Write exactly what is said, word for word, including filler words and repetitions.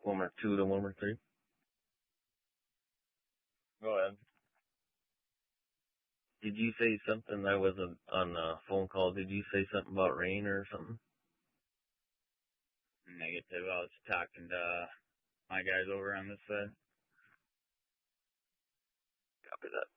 Wilmer two to Wilmer three. Go ahead. Did you say something? I wasn't on a phone call. Did you say something about rain or something? Negative. I was talking to my guys over on this side. Copy that.